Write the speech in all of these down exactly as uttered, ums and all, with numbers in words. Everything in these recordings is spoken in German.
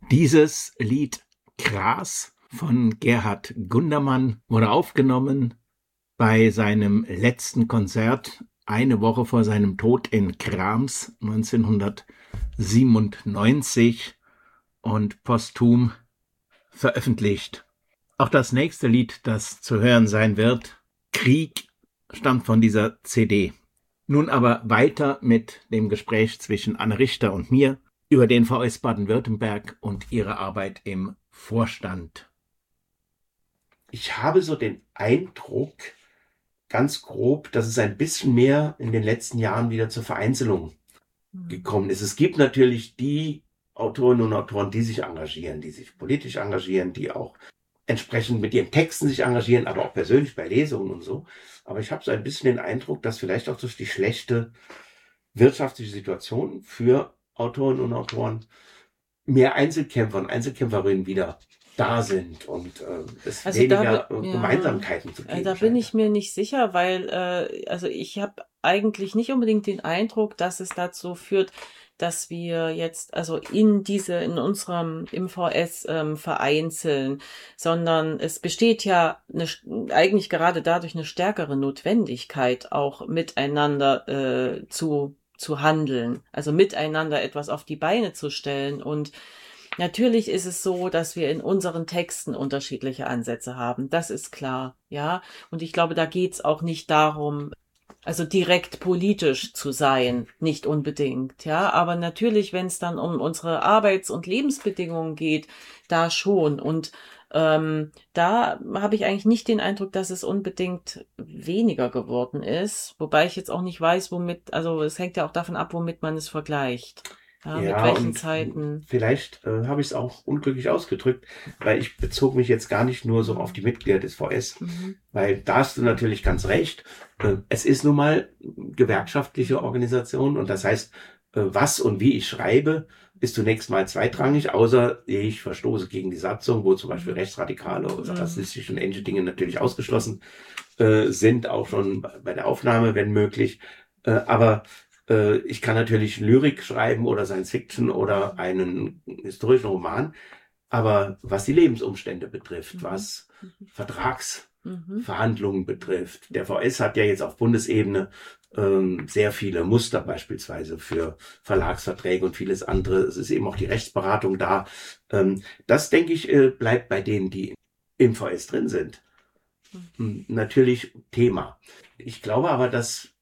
Dieses Lied Gras von Gerhard Gundermann wurde aufgenommen bei seinem letzten Konzert eine Woche vor seinem Tod in Krams neunzehnhundertsiebenundneunzig und posthum veröffentlicht. Auch das nächste Lied, das zu hören sein wird, Krieg, stammt von dieser C D. Nun aber weiter mit dem Gespräch zwischen Anne Richter und mir über den V S Baden-Württemberg und ihre Arbeit im Vorstand. Ich habe so den Eindruck, ganz grob, dass es ein bisschen mehr in den letzten Jahren wieder zur Vereinzelung gekommen ist. Es gibt natürlich die Autorinnen und Autoren, die sich engagieren, die sich politisch engagieren, die auch entsprechend mit ihren Texten sich engagieren, aber auch persönlich bei Lesungen und so. Aber ich habe so ein bisschen den Eindruck, dass vielleicht auch durch die schlechte wirtschaftliche Situation für Autorinnen und Autoren mehr Einzelkämpfer und Einzelkämpferinnen wieder da sind und äh, es Also weniger da, äh, ja, Gemeinsamkeiten zu geben da scheint. bin ich mir nicht sicher, weil äh, also ich habe eigentlich nicht unbedingt den Eindruck, dass es dazu führt, dass wir jetzt also in diese in unserem im V S ähm, vereinzeln, sondern es besteht ja eine, eigentlich gerade dadurch eine stärkere Notwendigkeit, auch miteinander äh, zu zu handeln, also miteinander etwas auf die Beine zu stellen. Und natürlich ist es so, dass wir in unseren Texten unterschiedliche Ansätze haben. Das ist klar, ja. Und ich glaube, da geht's auch nicht darum, also direkt politisch zu sein, nicht unbedingt, ja. Aber natürlich, wenn es dann um unsere Arbeits- und Lebensbedingungen geht, da schon. Und ähm, da habe ich eigentlich nicht den Eindruck, dass es unbedingt weniger geworden ist. Wobei ich jetzt auch nicht weiß, womit, also es hängt ja auch davon ab, womit man es vergleicht. Ja, Ja, mit welchen und Zeiten. vielleicht äh, habe ich es auch unglücklich ausgedrückt, weil ich bezog mich jetzt gar nicht nur so auf die Mitglieder des V S, Mhm. weil da hast du natürlich ganz recht. Äh, es ist nun mal gewerkschaftliche Organisation und das heißt, äh, was und wie ich schreibe, ist zunächst mal zweitrangig, außer ich verstoße gegen die Satzung, wo zum Beispiel rechtsradikale oder rassistische und ähnliche Dinge natürlich ausgeschlossen äh, sind, auch schon bei der Aufnahme, wenn möglich. Äh, aber äh, ich kann natürlich Lyrik schreiben oder Science Fiction oder einen historischen Roman, aber was die Lebensumstände betrifft, Mhm. was Mhm. Vertragsverhandlungen betrifft, der V S hat ja jetzt auf Bundesebene ähm, sehr viele Muster beispielsweise für Verlagsverträge und vieles andere. Es ist eben auch die Rechtsberatung da. Ähm, das, denke ich, äh, bleibt bei denen, die im V S drin sind, Mhm. natürlich Thema. Ich glaube aber, dass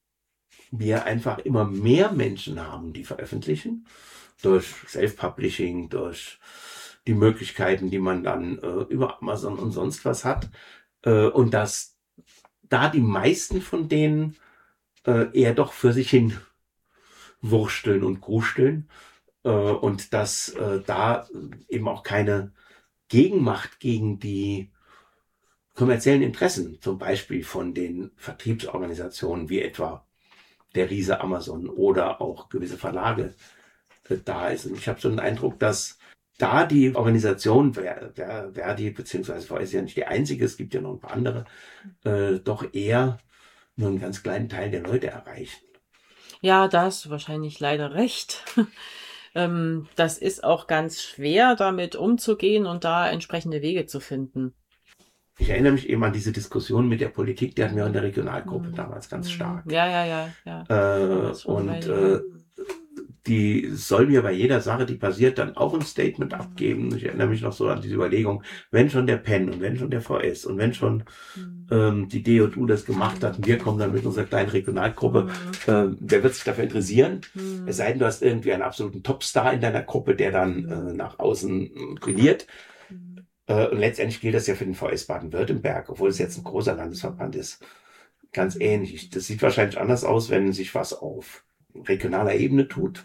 wir einfach immer mehr Menschen haben, die veröffentlichen, durch Self-Publishing, durch die Möglichkeiten, die man dann äh, über Amazon und sonst was hat. Äh, und dass da die meisten von denen äh, eher doch für sich hin wursteln und grusteln. Äh, und dass äh, da eben auch keine Gegenmacht gegen die kommerziellen Interessen, zum Beispiel von den Vertriebsorganisationen wie etwa der Riese Amazon oder auch gewisse Verlage äh, da ist. Und ich habe so den Eindruck, dass da die Organisation Ver, Ver, Verdi, beziehungsweise V S ist ja nicht die einzige, es gibt ja noch ein paar andere, äh, doch eher nur einen ganz kleinen Teil der Leute erreichen. Ja, da hast du wahrscheinlich leider recht. ähm, das ist auch ganz schwer, damit umzugehen und da entsprechende Wege zu finden. Ich erinnere mich eben an diese Diskussion mit der Politik, die hatten wir in der Regionalgruppe Mhm. damals ganz Mhm. stark. Ja, ja, ja, ja. Äh, Ist schon eine und Weile äh, die soll mir bei jeder Sache, die passiert, dann auch ein Statement Mhm. abgeben. Ich erinnere mich noch so an diese Überlegung, wenn schon der Penn und wenn schon der V S und wenn schon Mhm. ähm, die D und U das gemacht hat und wir kommen dann mit unserer kleinen Regionalgruppe, Mhm. äh, wer wird sich dafür interessieren? Mhm. Es sei denn, du hast irgendwie einen absoluten Topstar in deiner Gruppe, der dann äh, nach außen brilliert. Mhm. Äh, und letztendlich gilt das ja für den V S Baden-Württemberg, obwohl es jetzt ein großer Landesverband ist. Ganz ähnlich. Das sieht wahrscheinlich anders aus, wenn sich was auf regionaler Ebene tut.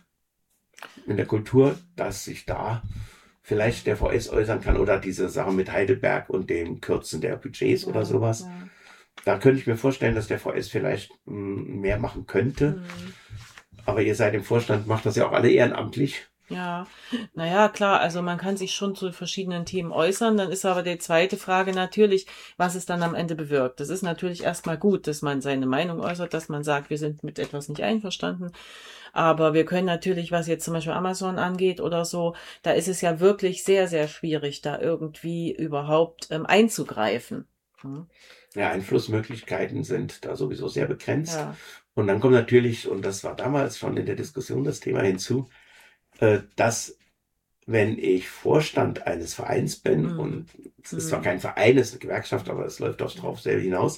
In der Kultur, dass sich da vielleicht der V S äußern kann oder diese Sache mit Heidelberg und dem Kürzen der Budgets Ja, oder sowas. ja. Da könnte ich mir vorstellen, dass der V S vielleicht mh, mehr machen könnte. Mhm. Aber ihr seid im Vorstand, macht das ja auch alle ehrenamtlich. Ja, naja, klar, also man kann sich schon zu verschiedenen Themen äußern. Dann ist aber die zweite Frage natürlich, was es dann am Ende bewirkt. Das ist natürlich erstmal gut, dass man seine Meinung äußert, dass man sagt, wir sind mit etwas nicht einverstanden. Aber wir können natürlich, was jetzt zum Beispiel Amazon angeht oder so, da ist es ja wirklich sehr, sehr schwierig, da irgendwie überhaupt ähm, einzugreifen. Hm? Ja, Einflussmöglichkeiten sind da sowieso sehr begrenzt. Ja. Und dann kommt natürlich, und das war damals schon in der Diskussion das Thema hinzu, äh, dass wenn ich Vorstand eines Vereins bin, Mhm. und es ist Mhm. zwar kein Verein, es ist eine Gewerkschaft, aber es läuft aufs drauf selber hinaus,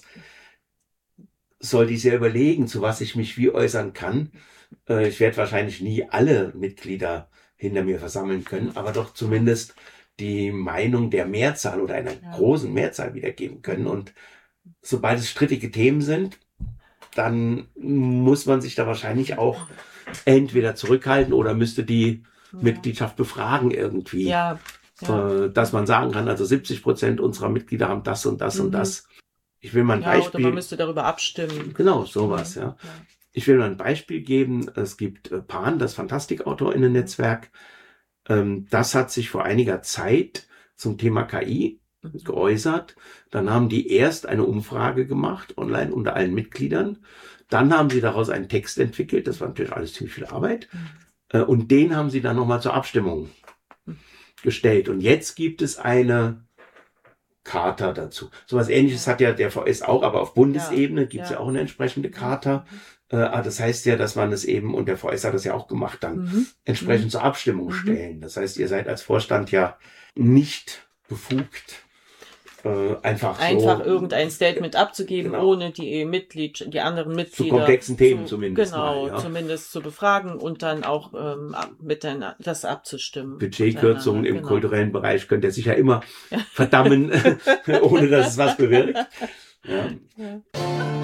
sollte ich sehr überlegen, zu was ich mich wie äußern kann. Äh, ich werde wahrscheinlich nie alle Mitglieder hinter mir versammeln können, aber doch zumindest die Meinung der Mehrzahl oder einer Ja. großen Mehrzahl wiedergeben können. Und sobald es strittige Themen sind, dann muss man sich da wahrscheinlich auch entweder zurückhalten oder müsste die Ja. Mitgliedschaft befragen irgendwie. Ja. Ja. Äh, dass man sagen kann, also siebzig Prozent unserer Mitglieder haben das und das Mhm. und das. Ich will mal ein Ja, oder Beispiel. man müsste darüber abstimmen. Genau, sowas, Mhm. ja. Ich will mal ein Beispiel geben. Es gibt äh, Pan, das Fantastikautorinnen-Netzwerk. Ähm, das hat sich vor einiger Zeit zum Thema K I Mhm. geäußert. Dann haben die erst eine Umfrage gemacht, online unter allen Mitgliedern. Dann haben sie daraus einen Text entwickelt. Das war natürlich alles ziemlich viel Arbeit. Mhm. Äh, und den haben sie dann nochmal zur Abstimmung Mhm. gestellt. Und jetzt gibt es eine Charta dazu. Sowas Ähnliches hat ja der V S auch, aber auf Bundesebene gibt es ja. Ja. auch eine entsprechende Charta. Äh, ah, das heißt ja, dass man es eben, und der V S hat das ja auch gemacht, dann Mhm. entsprechend Mhm. zur Abstimmung Mhm. stellen. Das heißt, ihr seid als Vorstand ja nicht befugt, äh, einfach, Einfach so, irgendein Statement abzugeben, Genau. ohne die Mitglied, die anderen zu Mitglieder komplexen Themen zu, zumindest genau, mal. Ja. zumindest zu befragen und dann auch ähm, ab- miteinander das abzustimmen. Budgetkürzungen miteinander, im genau. kulturellen Bereich könnt ihr sicher immer verdammen, ohne dass es was bewirkt. Ja. Ja.